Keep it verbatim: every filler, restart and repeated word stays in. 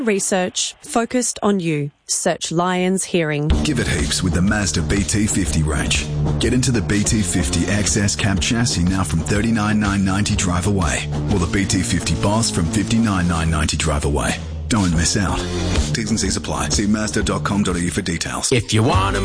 Research focused on you. Search Lions Hearing. Give it heaps with the Mazda B T fifty range. Get into the B T fifty X S cab chassis now from thirty-nine thousand nine hundred ninety drive away, or the B T fifty Boss from fifty-nine thousand nine hundred ninety drive away. Don't miss out. T's and C's apply. See Mazda dot com dot a u for details. If you want to